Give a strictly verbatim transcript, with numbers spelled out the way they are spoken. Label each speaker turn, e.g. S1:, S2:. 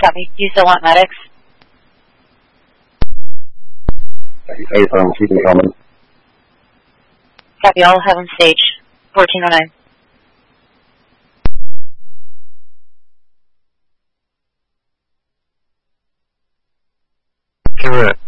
S1: Copy. Do you still want medics?
S2: eight from keeping coming.
S1: Copy. I'll have them stage. fourteen oh nine.
S3: Correct.